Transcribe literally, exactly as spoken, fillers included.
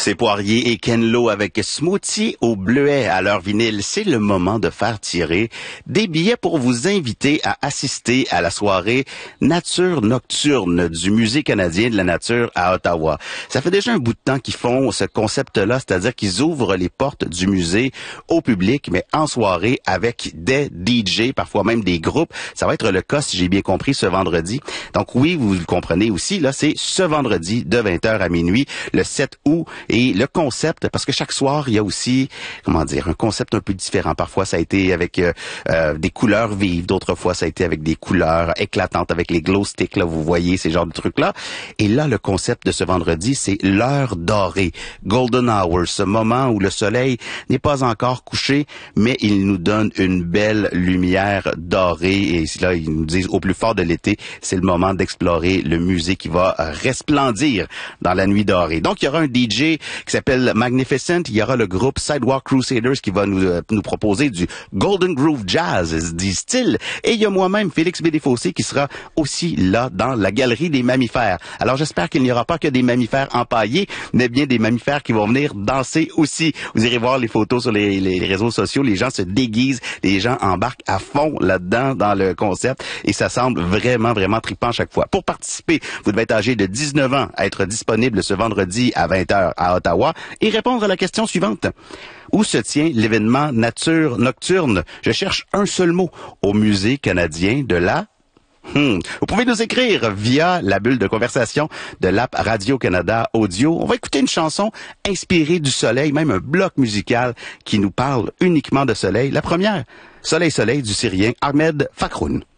C'est Poirier et Ken Lo avec Smoothie au bleuet à leur vinyle. C'est le moment de faire tirer des billets pour vous inviter à assister à la soirée Nature Nocturne du Musée canadien de la nature à Ottawa. Ça fait déjà un bout de temps qu'ils font ce concept-là, c'est-à-dire qu'ils ouvrent les portes du musée au public, mais en soirée avec des D J, parfois même des groupes. Ça va être le cas, si j'ai bien compris, ce vendredi. Donc oui, vous le comprenez aussi, là, c'est ce vendredi de vingt heures à minuit, le sept août. Et le concept, parce que chaque soir, il y a aussi, comment dire, un concept un peu différent. Parfois, ça a été avec euh, euh, des couleurs vives. D'autres fois, ça a été avec des couleurs éclatantes, avec les glow sticks, là, vous voyez, ces genres de trucs-là. Et là, le concept de ce vendredi, c'est l'heure dorée, Golden Hour, ce moment où le soleil n'est pas encore couché, mais il nous donne une belle lumière dorée. Et là, ils nous disent, au plus fort de l'été, c'est le moment d'explorer le musée qui va resplendir dans la nuit dorée. Donc, il y aura un D J qui s'appelle Magnificent. Il y aura le groupe Sidewalk Crusaders qui va nous, euh, nous proposer du Golden Groove Jazz, disent-ils. Et il y a moi-même, Félix Bédéfossé, qui sera aussi là dans la galerie des mammifères. Alors, j'espère qu'il n'y aura pas que des mammifères empaillés, mais bien des mammifères qui vont venir danser aussi. Vous irez voir les photos sur les, les réseaux sociaux. Les gens se déguisent, les gens embarquent à fond là-dedans dans le concept et ça semble vraiment, vraiment trippant chaque fois. Pour participer, vous devez être âgé de dix-neuf ans, être disponible ce vendredi à vingt heures à Ottawa et répondre à la question suivante. Où se tient l'événement Nature Nocturne? Je cherche un seul mot. Au Musée canadien de la... Hmm. Vous pouvez nous écrire via la bulle de conversation de l'app Radio-Canada Audio. On va écouter une chanson inspirée du soleil, même un bloc musical qui nous parle uniquement de soleil. La première, Soleil Soleil du Syrien Ahmed Fakhroun.